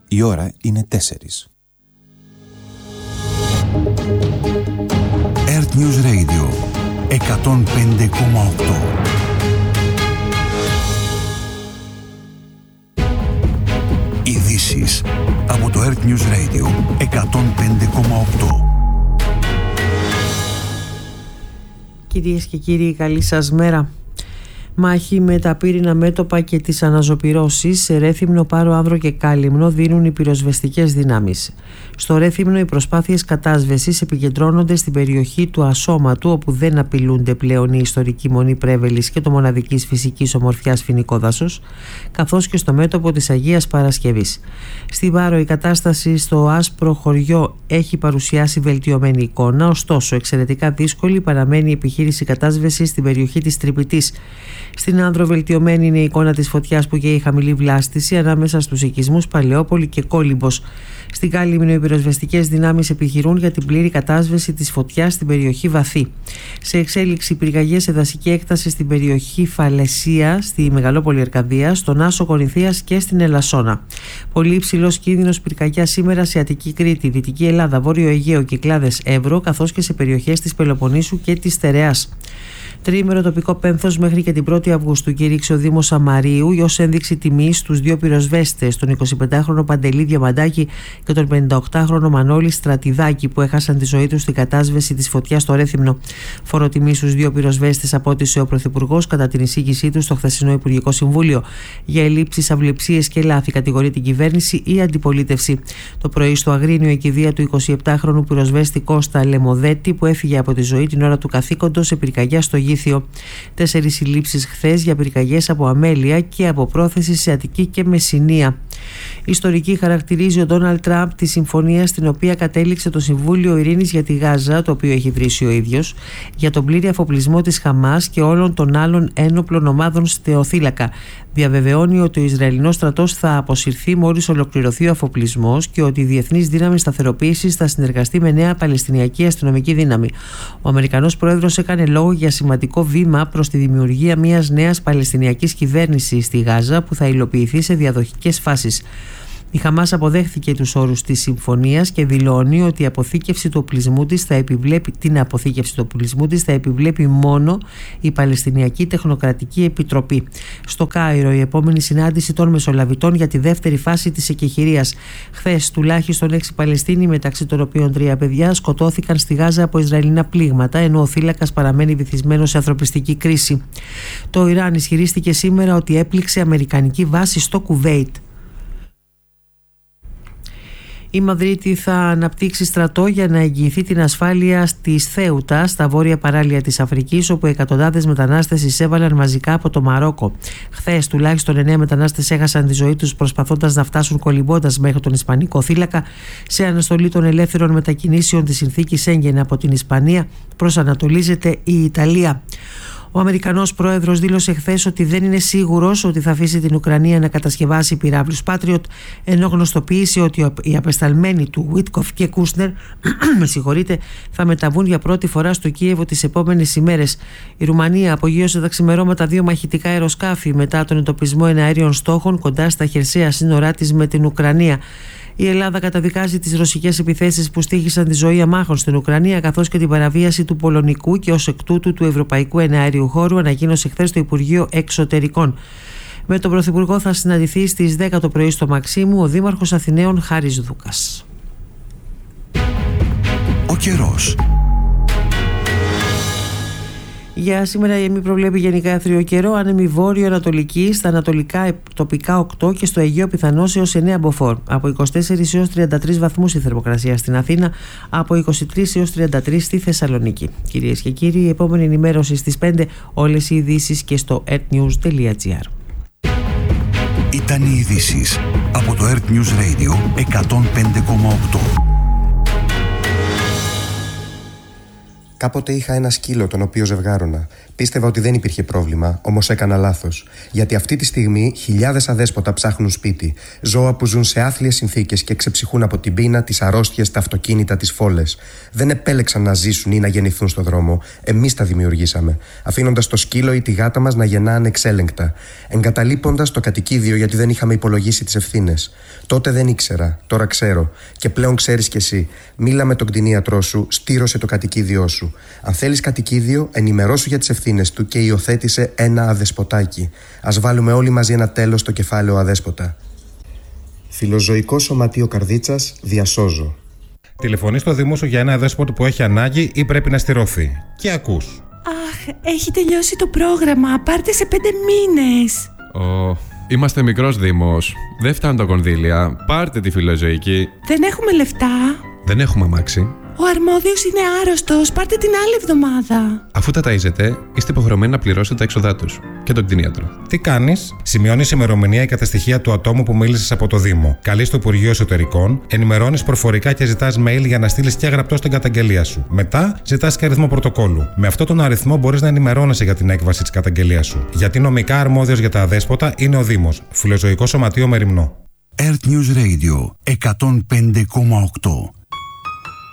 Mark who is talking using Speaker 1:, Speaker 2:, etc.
Speaker 1: Η ώρα είναι 4.
Speaker 2: Earth News Radio 105,8. Ειδήσεις από το Earth News Radio 105,8.
Speaker 3: Κυρίες και κύριοι, καλή σας μέρα. Μάχη με τα πύρινα μέτωπα και τις αναζωπυρώσεις σε Ρέθυμνο, Πάρο, Άνδρο και Κάλυμνο δίνουν οι πυροσβεστικές δυνάμεις. Στο Ρέθυμνο οι προσπάθειες κατάσβεσης επικεντρώνονται στην περιοχή του Ασώματου, όπου δεν απειλούνται πλέον η ιστορική Μονή Πρέβελης και το μοναδικής φυσικής ομορφιάς φοινικό δάσος, καθώς και στο μέτωπο της Αγίας Παρασκευής. Στη Πάρο η κατάσταση στο άσπρο χωριό έχει παρουσιάσει βελτιωμένη εικόνα, ωστόσο εξαιρετικά δύσκολη παραμένει η επιχείρηση κατάσβεσης στην περιοχή της Τρυπητής. Στην Άνδρο βελτιωμένη είναι η εικόνα της φωτιάς που καίει χαμηλή βλάστηση ανάμεσα στους οικισμούς Παλαιόπολη και Κόλυμπος. Στην Κάλυμνο οι πυροσβεστικές δυνάμεις επιχειρούν για την πλήρη κατάσβεση της φωτιάς στην περιοχή Βαθύ. Σε εξέλιξη πυρκαγιές σε δασική έκταση στην περιοχή Φαλαισία, στη Μεγαλόπολη Αρκαδίας, στον Άσο Κορινθίας και στην Ελασσόνα. Πολύ υψηλός κίνδυνος πυρκαγιά σήμερα σε Αττική Κρήτη, Δυτική Ελλάδα, Βόρειο Αιγαίο, Κυκλάδες, Εύρο, καθώς και σε περιοχές της Πελοποννήσου και της Στερεάς. Τριήμερο τοπικό πένθος μέχρι και την 1η Αυγούστου κήρυξε ο Δήμος Σαμαρίου ως ένδειξη τιμής στους δύο πυροσβέστες, τον 25χρονο Παντελή Διαμαντάκη και τον 58χρονο Μανώλη Στρατιδάκη, που έχασαν τη ζωή τους στην κατάσβεση της φωτιάς στο Ρέθυμνο. Φοροτιμή στους δύο πυροσβέστες απότισε ο Πρωθυπουργός κατά την εισήγησή του στο χθεσινό Υπουργικό Συμβούλιο. Για ελλείψεις, αυλεψίες και λάθη κατηγορεί την κυβέρνηση ή αντιπολίτευση. Το πρωί στο Αγρίνιο η κηδεία του 27χρονου πυροσβέστη Κώστα Λεμοδέτη, που έφυγε από τη ζωή την ώρα του καθήκοντος σε πυρκαγιά στο Γήθιο. 4 συλλήψεις χθες για πυρκαγιές από αμέλεια και από πρόθεση σε Αττική και Μεσσηνία. Ιστορική χαρακτηρίζει ο Ντόναλντ Τραμπ τη συμφωνία στην οποία κατέληξε το Συμβούλιο Ειρήνης για τη Γάζα, το οποίο έχει βρήσει ο ίδιος, για τον πλήρη αφοπλισμό της Χαμάς και όλων των άλλων ένοπλων ομάδων στεοθύλακα. Διαβεβαιώνει ότι ο Ισραηλινός στρατός θα αποσυρθεί μόλις ολοκληρωθεί ο αφοπλισμός και ότι η Διεθνής Δύναμη Σταθεροποίησης θα συνεργαστεί με νέα Παλαιστινιακή αστυνομική δύναμη. Ο Αμερικανός πρόεδρος έκανε λόγο για σημαντικό βήμα προς τη δημιουργία μιας νέας Παλαιστινιακής κυβέρνησης στη Γάζα, που θα υλοποιηθεί σε διαδοχικές φάσεις. Η Χαμάς αποδέχθηκε τους όρους της συμφωνίας και δηλώνει ότι την αποθήκευση του οπλισμού της θα επιβλέπει μόνο η Παλαιστινιακή Τεχνοκρατική Επιτροπή. Στο Κάιρο η επόμενη συνάντηση των μεσολαβητών για τη δεύτερη φάση της εκεχηρίας. Χθες τουλάχιστον 6 Παλαιστίνοι, μεταξύ των οποίων 3 παιδιά, σκοτώθηκαν στη Γάζα από Ισραηλινά πλήγματα, ενώ ο θύλακας παραμένει βυθισμένος σε ανθρωπιστική κρίση. Το Ιράν ισχυρίστηκε σήμερα ότι έπληξε αμερικανική βάση στο Κουβέιτ. Η Μαδρίτη θα αναπτύξει στρατό για να εγγυηθεί την ασφάλεια της Θέουτα, στα βόρεια παράλια της Αφρικής, όπου εκατοντάδες μετανάστες εισέβαλαν μαζικά από το Μαρόκο. Χθες τουλάχιστον 9 μετανάστες έχασαν τη ζωή τους προσπαθώντας να φτάσουν κολυμπώντας μέχρι τον Ισπανικό θύλακα, σε αναστολή των ελεύθερων μετακινήσεων της συνθήκης Σέγγεν από την Ισπανία προσανατολίζεται η Ιταλία. Ο Αμερικανός πρόεδρος δήλωσε χθες ότι δεν είναι σίγουρος ότι θα αφήσει την Ουκρανία να κατασκευάσει πυράβλους Patriot, ενώ γνωστοποίησε ότι οι απεσταλμένοι του Βίτκοφ και Κούσνερ θα μεταβούν για πρώτη φορά στο Κίεβο τις επόμενες ημέρες. Η Ρουμανία απογείωσε τα ξημερώματα 2 μαχητικά αεροσκάφη μετά τον εντοπισμό εναέριων στόχων κοντά στα χερσαία σύνορά της με την Ουκρανία. Η Ελλάδα καταδικάζει τις ρωσικές επιθέσεις που στοίχησαν τη ζωή αμάχων στην Ουκρανία, καθώς και την παραβίαση του πολωνικού και ως εκ τούτου του ευρωπαϊκού εναέριου χώρου, ανακοίνωσε χθες το Υπουργείο Εξωτερικών. Με τον Πρωθυπουργό θα συναντηθεί στις 10 το πρωί στο Μαξίμου ο Δήμαρχος Αθηναίων Χάρης Δούκας.
Speaker 2: Ο καιρός.
Speaker 3: Για σήμερα η ΕΜΗ προβλέπει γενικά άθριο καιρό, άνεμη βόρειο-ανατολική, στα ανατολικά τοπικά 8 και στο Αιγαίο πιθανώς έως 9 μποφόρ. Από 24 έως 33 βαθμούς η θερμοκρασία στην Αθήνα, από 23 έως 33 στη Θεσσαλονίκη. Κυρίες και κύριοι, η επόμενη ενημέρωση στις 5, όλες οι ειδήσεις και στο earthnews.gr.
Speaker 2: Ήταν οι ειδήσεις από το Earth News Radio 105,8.
Speaker 1: Κάποτε είχα ένα σκύλο τον οποίο ζευγάρωνα. Πίστευα ότι δεν υπήρχε πρόβλημα, όμως έκανα λάθος. Γιατί αυτή τη στιγμή χιλιάδες αδέσποτα ψάχνουν σπίτι. Ζώα που ζουν σε άθλιες συνθήκες και ξεψυχούν από την πείνα, τις αρρώστιες, τα αυτοκίνητα, τις φόλες. Δεν επέλεξαν να ζήσουν ή να γεννηθούν στον δρόμο. Εμείς τα δημιουργήσαμε. Αφήνοντας το σκύλο ή τη γάτα μας να γεννά ανεξέλεγκτα. Εγκαταλείποντας το κατοικίδιο γιατί δεν είχαμε υπολογίσει τις ευθύνες. Τότε δεν ήξερα, τώρα ξέρω. Και πλέον ξέρεις κι εσύ. Μίλα με τον κτηνίατρό σου, στήρωσε το κατοικίδιό σου. Αν θέλεις κατοικίδιο, ενημερώσου για τις ευθύνες του και υιοθέτησε ένα αδεσποτάκι. Ας βάλουμε όλοι μαζί ένα τέλος στο κεφάλαιο αδέσποτα. Φιλοζωικό Σωματείο Καρδίτσας, διασώζω.
Speaker 4: Τηλεφωνείς στο Δήμο σου για ένα αδέσποτο που έχει ανάγκη ή πρέπει να στηρωθεί. Και ακούς.
Speaker 5: Αχ, έχει τελειώσει το πρόγραμμα. Πάρτε σε 5 μήνες.
Speaker 6: Είμαστε μικρός Δήμος. Δεν φτάνουν τα κονδύλια. Πάρτε τη φιλοζωική.
Speaker 5: Δεν έχουμε λεφτά.
Speaker 6: Δεν έχουμε αμάξι.
Speaker 5: Ο αρμόδιος είναι άρρωστος. Πάρτε την άλλη εβδομάδα.
Speaker 6: Αφού τα ταΐζετε, είστε υποχρεωμένοι να πληρώσετε τα έξοδά τους και τον κτηνίατρο.
Speaker 4: Τι κάνεις? Σημειώνεις ημερομηνία και τα στοιχεία του ατόμου που μίλησες από το Δήμο. Καλείς το Υπουργείο Εσωτερικών, ενημερώνεις προφορικά και ζητάς mail για να στείλεις και γραπτό στην καταγγελία σου. Μετά ζητάς και αριθμό πρωτοκόλλου. Με αυτόν τον αριθμό μπορείς να ενημερώνεσαι για την έκβαση της καταγγελίας σου. Γιατί νομικά αρμόδιος για τα αδέσποτα είναι ο Δήμος. Φιλοζωικό Σωματείο Μεριμνό.
Speaker 2: Earth News Radio 105,8.